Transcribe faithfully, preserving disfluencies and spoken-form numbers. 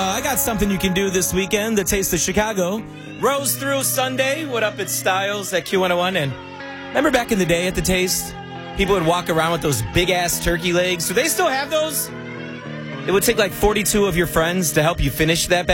Uh, I got something you can do this weekend. The Taste of Chicago rose through Sunday. What up, it's Styles at Q one oh one. And remember back in the day at the Taste, people would walk around with those big-ass turkey legs. Do they still have those? It would take like forty-two of your friends to help you finish that bag.